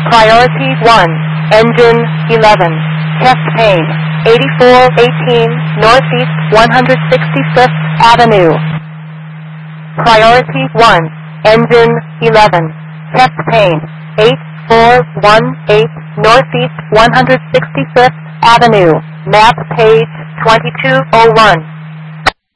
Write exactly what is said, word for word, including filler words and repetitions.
Priority one, engine eleven, chest pain, eighty-four eighteen Northeast one hundred sixty-fifth Avenue. Priority one, engine eleven, chest pain, eight four one eight Northeast one hundred sixty-fifth Avenue, map page twenty-two oh one.